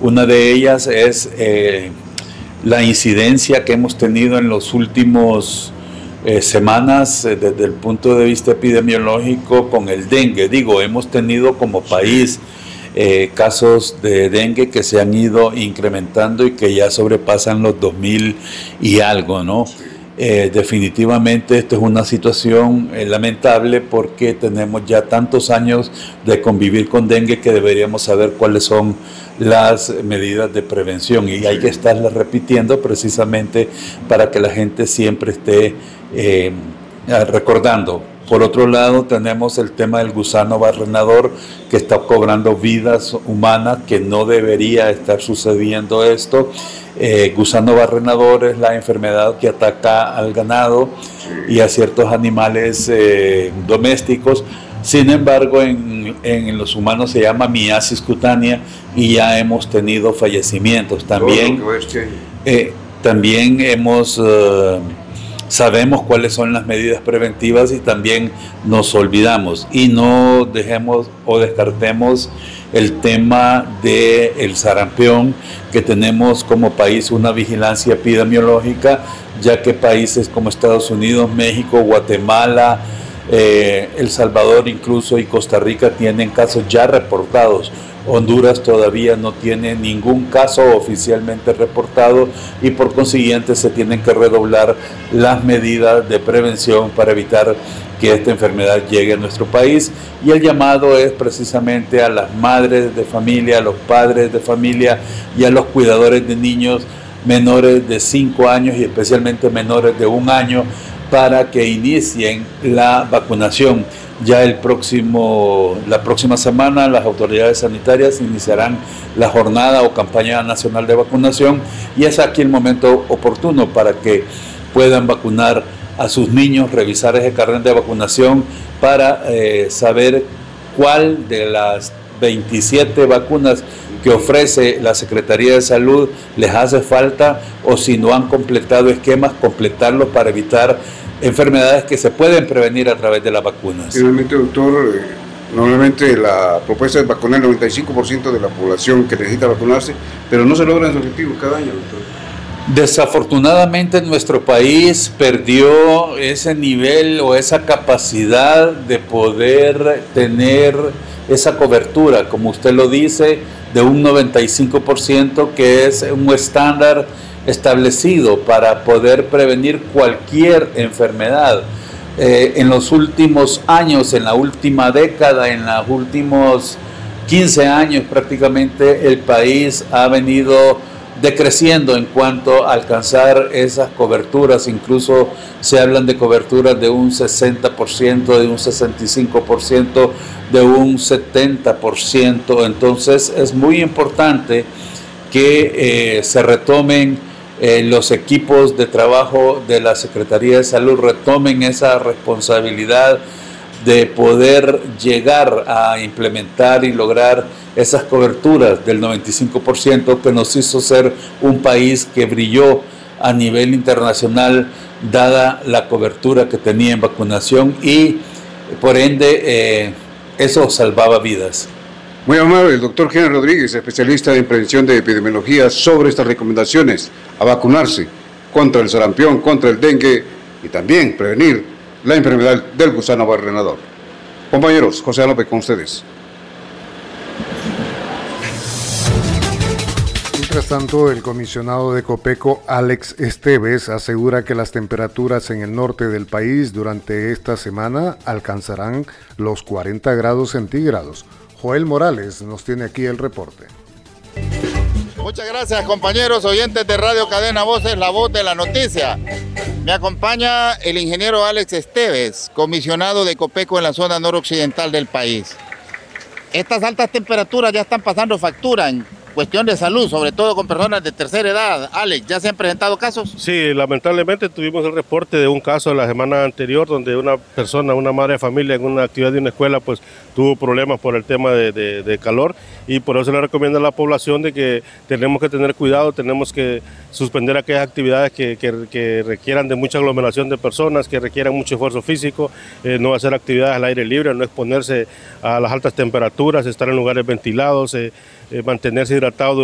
Una de ellas es la incidencia que hemos tenido en los últimos semanas desde el punto de vista epidemiológico con el dengue. Hemos tenido como país casos de dengue que se han ido incrementando y que ya sobrepasan los 2.000 y algo, ¿no? Definitivamente esto es una situación lamentable porque tenemos ya tantos años de convivir con dengue que deberíamos saber cuáles son las medidas de prevención y hay que estarlas repitiendo precisamente para que la gente siempre esté recordando. Por otro lado, tenemos el tema del gusano barrenador que está cobrando vidas humanas, que no debería estar sucediendo esto. Gusano barrenador es la enfermedad que ataca al ganado y a ciertos animales domésticos. Sin embargo, en los humanos se llama miasis cutánea y ya hemos tenido fallecimientos. También sabemos cuáles son las medidas preventivas y también nos olvidamos y no dejemos o descartemos el tema del sarampión, que tenemos como país una vigilancia epidemiológica, ya que países como Estados Unidos, México, Guatemala, El Salvador incluso y Costa Rica tienen casos ya reportados. Honduras todavía no tiene ningún caso oficialmente reportado y por consiguiente se tienen que redoblar las medidas de prevención para evitar que esta enfermedad llegue a nuestro país. Y el llamado es precisamente a las madres de familia, a los padres de familia y a los cuidadores de niños menores de 5 años y especialmente menores de 1 año para que inicien la vacunación. Ya la próxima semana las autoridades sanitarias iniciarán la jornada o campaña nacional de vacunación y es aquí el momento oportuno para que puedan vacunar a sus niños, revisar ese carnet de vacunación para saber cuál de las 27 vacunas que ofrece la Secretaría de Salud les hace falta o si no han completado esquemas, completarlos para evitar enfermedades que se pueden prevenir a través de las vacunas. Finalmente, doctor, normalmente la propuesta es vacunar el 95% de la población que necesita vacunarse, pero no se logran los objetivos cada año, doctor. Desafortunadamente nuestro país perdió ese nivel o esa capacidad de poder tener esa cobertura, como usted lo dice, de un 95%, que es un estándar establecido para poder prevenir cualquier enfermedad. En los últimos años, en la última década, en los últimos 15 años prácticamente, el país ha venido decreciendo en cuanto a alcanzar esas coberturas. Incluso se hablan de coberturas de un 60%, de un 65%, de un 70%. Entonces es muy importante que se retomen los equipos de trabajo de la Secretaría de Salud, retomen esa responsabilidad de poder llegar a implementar y lograr esas coberturas del 95% que nos hizo ser un país que brilló a nivel internacional dada la cobertura que tenía en vacunación y por ende eso salvaba vidas. Muy amable, el doctor Henry Rodríguez, especialista en prevención de epidemiología, sobre estas recomendaciones a vacunarse contra el sarampión, contra el dengue y también prevenir la enfermedad del gusano barrenador. Compañeros, José López con ustedes. Mientras tanto, el comisionado de Copeco, Alex Esteves, asegura que las temperaturas en el norte del país durante esta semana alcanzarán los 40 grados centígrados. Joel Morales nos tiene aquí el reporte. Muchas gracias, compañeros oyentes de Radio Cadena Voces, la voz de la noticia. Me acompaña el ingeniero Alex Esteves, comisionado de Copeco en la zona noroccidental del país. Estas altas temperaturas ya están pasando factura en cuestión de salud, sobre todo con personas de tercera edad. Alex, ¿ya se han presentado casos? Sí, lamentablemente tuvimos el reporte de un caso de la semana anterior donde una persona, una madre de familia en una actividad de una escuela, pues tuvo problemas por el tema de calor y por eso le recomiendo a la población de que tenemos que tener cuidado, tenemos que suspender aquellas actividades que requieran de mucha aglomeración de personas, que requieran mucho esfuerzo físico, no hacer actividades al aire libre, no exponerse a las altas temperaturas, estar en lugares ventilados, mantenerse hidratado